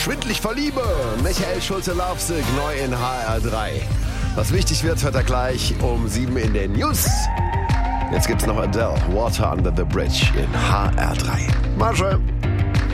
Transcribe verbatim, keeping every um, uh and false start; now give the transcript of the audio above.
schwindlig vor Liebe. Michael Schulte-Lovesick neu in H R drei. Was wichtig wird, hört er gleich um sieben in den News. Jetzt gibt's noch Adele, Water Under the Bridge in H R drei. Marschall.